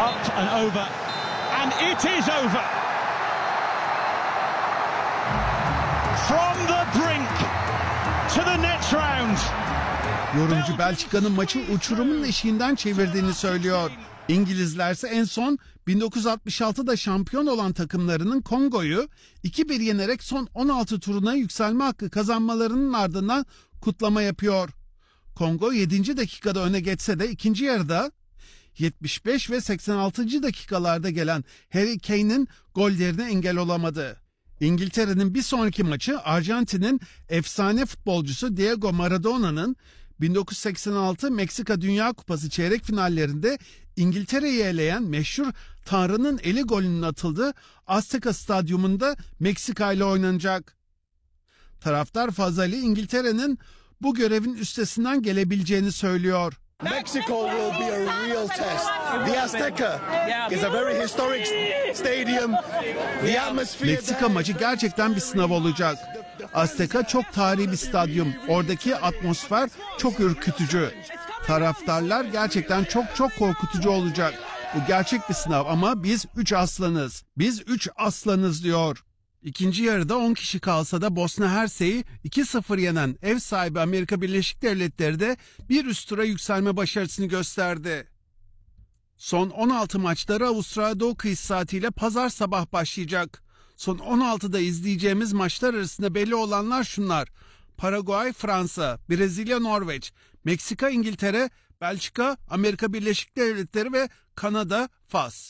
Up and over. And it is over. From the brink to the next round. Yorumcu Belçika'nın maçı uçurumun eşiğinden çevirdiğini söylüyor. İngilizlerse en son 1966'da şampiyon olan takımlarının Kongo'yu 2-1 yenerek son 16 turuna yükselme hakkı kazanmalarının ardından kutlama yapıyor. Kongo 7. dakikada öne geçse de ikinci yarıda 75 ve 86. dakikalarda gelen Harry Kane'in gollerine engel olamadı. İngiltere'nin bir sonraki maçı Arjantin'in efsane futbolcusu Diego Maradona'nın 1986 Meksika Dünya Kupası çeyrek finallerinde İngiltere'yi eleyen meşhur Tanrı'nın eli golünün atıldığı Azteca Stadyumunda Meksika ile oynanacak. Taraftar Fazali İngiltere'nin bu görevin üstesinden gelebileceğini söylüyor. Mexico will be a real test. The Azteca is a very historic stadium. The atmosphere. Meksika maçı gerçekten bir sınav olacak. Azteca çok tarihi bir stadyum. Oradaki atmosfer çok ürkütücü. Taraftarlar gerçekten çok korkutucu olacak. Bu gerçek bir sınav ama biz 3 aslanız. Biz 3 aslanız diyor. İkinci yarıda 10 kişi kalsa da Bosna Hersek'i 2-0 yenen ev sahibi Amerika Birleşik Devletleri de bir üst tura yükselme başarısını gösterdi. Son 16 maçları Avustralya Doğu kıyısı saatiyle pazar sabah başlayacak. Son 16'da izleyeceğimiz maçlar arasında belli olanlar şunlar: Paraguay, Fransa, Brezilya, Norveç, Meksika, İngiltere, Belçika, Amerika Birleşik Devletleri ve Kanada, Fas.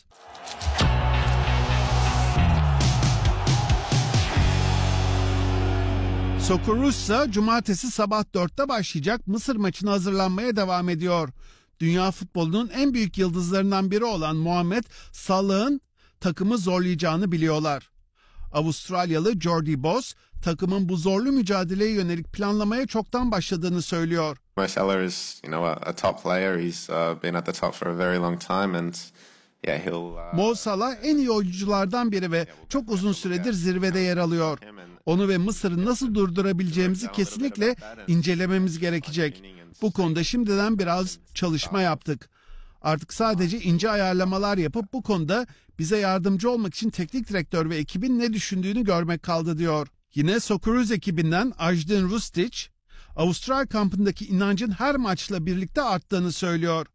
Socceroos cumartesi sabah 4'te başlayacak Mısır maçına hazırlanmaya devam ediyor. Dünya futbolunun en büyük yıldızlarından biri olan Muhammed Salah'ın takımı zorlayacağını biliyorlar. Avustralyalı Jordi Boss takımın bu zorlu mücadeleye yönelik planlamaya çoktan başladığını söylüyor. Mo Salah is, a top player. He's been at the top for a very long time and Mo Salah en iyi oyunculardan biri ve çok uzun süredir zirvede yer alıyor. Onu ve Mısır'ı nasıl durdurabileceğimizi kesinlikle incelememiz gerekecek. Bu konuda şimdiden biraz çalışma yaptık. Artık sadece ince ayarlamalar yapıp bu konuda bize yardımcı olmak için teknik direktör ve ekibin ne düşündüğünü görmek kaldı diyor. Yine Socceroos ekibinden Ajdin Rustic, Avusturya kampındaki inancın her maçla birlikte arttığını söylüyor.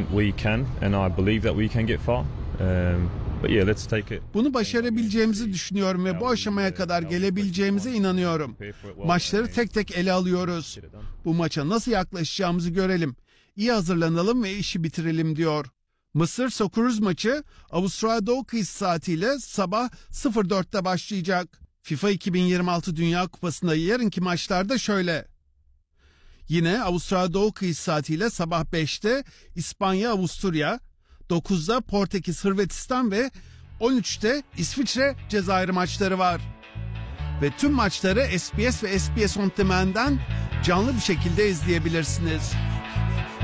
Bunu başarabileceğimizi düşünüyorum ve bu aşamaya kadar gelebileceğimize inanıyorum. Maçları tek tek ele alıyoruz. Bu maça nasıl yaklaşacağımızı görelim. İyi hazırlanalım ve işi bitirelim diyor. Mısır Socceroos maçı Avustralya Doğu kıyısı saatiyle sabah 04'te başlayacak. FIFA 2026 Dünya Kupası'nda yarınki maçlarda şöyle. Yine Avustralya Doğu kıyısı saatiyle sabah 5'te İspanya Avusturya, 9'da Portekiz Hırvatistan ve 13'te İsviçre Cezayir maçları var. Ve tüm maçları SBS ve SBS On Demand'den canlı bir şekilde izleyebilirsiniz.